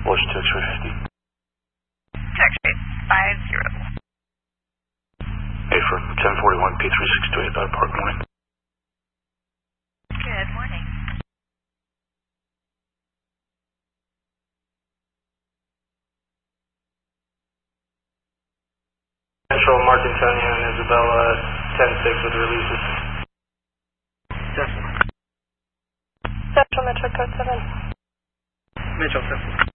Bush to X-ray 50. X-ray 50. Hey, for 1041 P3628 Dog Park, morning. Good morning. Central Marcantonio and Isabella 10-6 with releases. Central. Central Metro Code 7. Mitchell, 7.